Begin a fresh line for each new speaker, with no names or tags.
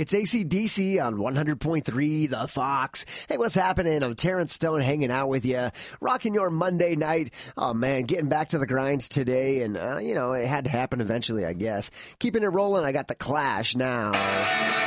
It's AC/DC on 100.3 The Fox. Hey, what's happening? I'm Terrence Stone hanging out with you, rocking your Monday night. Oh, man, getting back to the grind today. And, it had to happen eventually, I guess. Keeping it rolling, I got The Clash now.